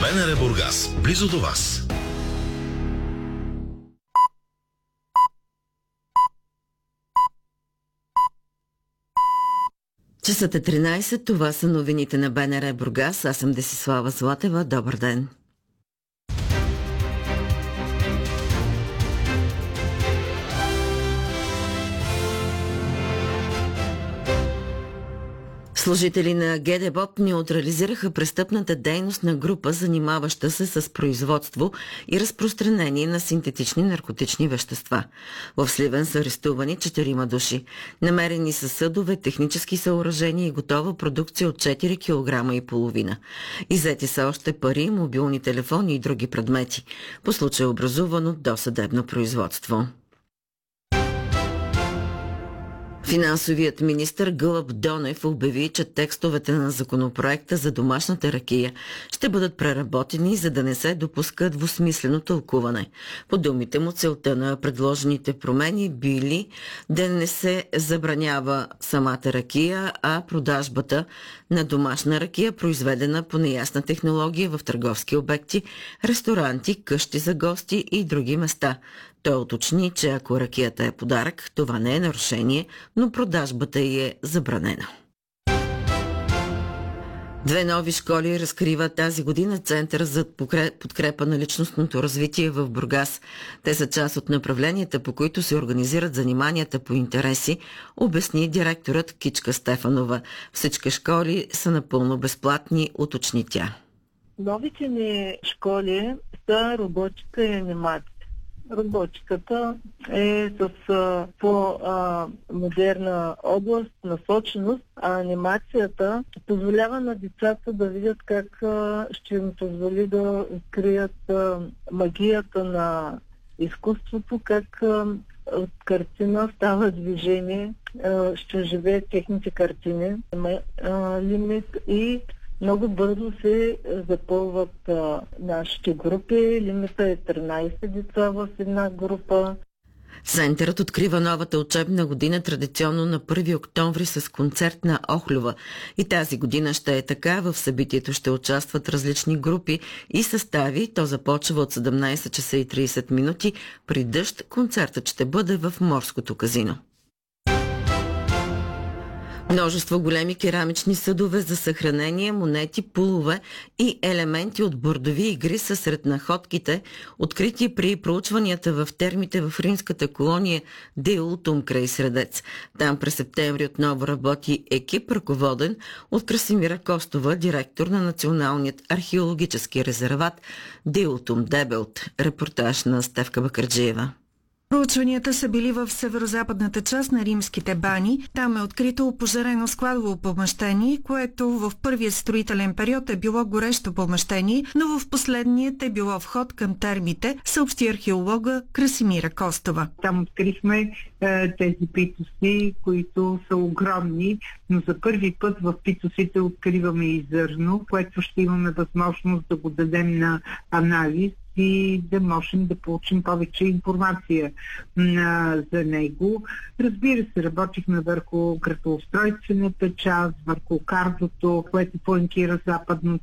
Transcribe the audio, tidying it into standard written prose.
БНР Бургас, близо до вас. Часът е 13, това са новините на БНР Бургас. Аз съм Десислава Златева. Добър ден! Служители на ГДБОП неутрализираха престъпната дейност на група, занимаваща се с производство и разпространение на синтетични наркотични вещества. В Сливен са арестувани 4 души. Намерени са съдове, технически съоръжения и готова продукция от 4,5 кг. Иззети са още пари, мобилни телефони и други предмети. По случай образувано досъдебно производство. Финансовият министър Гълъб Донев обяви, че текстовете на законопроекта за домашната ракия ще бъдат преработени, за да не се допуска двусмислено тълкуване. По думите му, целта на предложените промени били да не се забранява самата ракия, а продажбата на домашна ракия, произведена по неясна технология в търговски обекти, ресторанти, къщи за гости и други места. Той уточни, че ако ракията е подарък, това не е нарушение, но продажбата й е забранена. 2 нови школи разкрива тази година Център за подкрепа на личностното развитие в Бургас. Те са част от направленията, по които се организират заниманията по интереси, обясни директорът Кичка Стефанова. Всички школи са напълно безплатни, уточни тя. Новите ни школи са роботика и анимация. Роботиката е с по-модерна област, насоченост, а анимацията позволява на децата да видят как ще им позволи да открият магията на изкуството, как от картина става движение, ще живеят техните картини. Има лимит и много бързо се запълват нашите групи. Лимита е 13 деца в една група. Центърът открива новата учебна година традиционно на 1 октомври с концерт на Охлюва. И тази година ще е така. В събитието ще участват различни групи и състави. То започва от 17 часа и 30 минути. При дъжд концертът ще бъде в Морското казино. Множество големи керамични съдове за съхранение, монети, пулове и елементи от бордови игри са сред находките, открити при проучванията в термите в римската колония Де Ултум край Средец. Там през септември отново работи екип, ръководен от Красимира Костова, директор на Националният археологически резерват Де Ултум Дебелт. Репортаж на Стефка Бакърджиева. Проучванията са били в северозападната част на римските бани. Там е открито опожарено складово помещение, което в първия строителен период е било горещо помещение, но в последният е било вход към термите, съобщи археолога Красимира Костова. Там открихме тези питоси, които са огромни, но за първи път в питосите откриваме и зърно, което ще имаме възможност да го дадем на анализ и да можем да получим повече информация за него. Разбира се, работихме върху градоустройствената част, върху картото, което планкира